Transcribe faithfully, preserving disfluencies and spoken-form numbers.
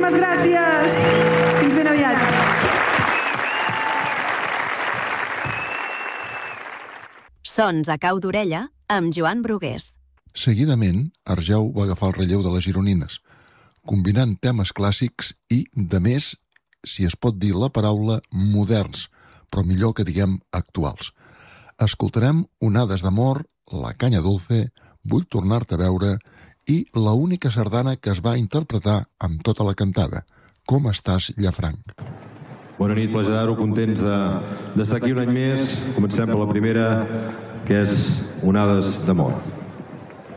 Moltíssimes gràcies. Fins ben aviat. Sons a cau d'orella amb Joan Brugués. Seguidament, Arjau va agafar el relleu de les gironines, combinant temes clàssics i, de més, si es pot dir la paraula, moderns, però millor que diguem actuals. Escoltarem Onades d'amor, La canya dulce, Vull tornar-te a veure i la única sardana que es va interpretar amb tota la cantada, Com estàs, Llafranc. Bona nit, Plaja contents d'estar aquí un any més. Comencem per la primera, que és Onades d'amor.